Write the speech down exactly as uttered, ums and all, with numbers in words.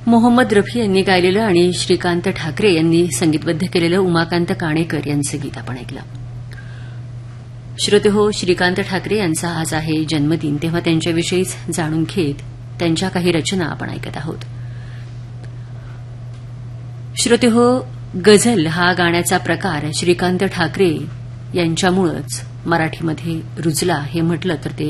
मोहम्मद रफी यांनी गायलेलं आणि श्रीकांत ठाकरे यांनी संगीतबद्ध केलेलं उमाकांत काणेकर यांचं गीत आपण ऐकलं. श्रोतेहो, श्रीकांत ठाकरे यांचा आज आहे जन्मदिन, तेव्हा त्यांच्याविषयीच जाणून घेत त्यांच्या काही रचना आपण ऐकत आहोत. श्रोतेहो, गझल हा गाण्याचा प्रकार श्रीकांत ठाकरे यांच्यामुळेच मराठीमध्ये रुजला हे म्हटलं तर ते